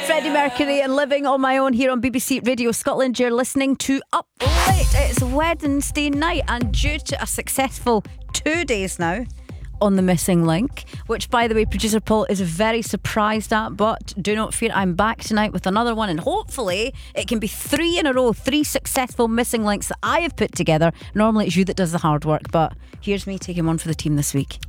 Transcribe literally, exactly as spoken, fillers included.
Freddie Mercury and Living on My Own here on B B C Radio Scotland. You're listening to Up Late. It's Wednesday night, and due to a successful two days now on The Missing Link, which, by the way, producer Paul is very surprised at, but do not fear, I'm back tonight with another one, and hopefully it can be three in a row, three successful Missing Links that I have put together. Normally it's you that does the hard work, but here's me taking one for the team this week.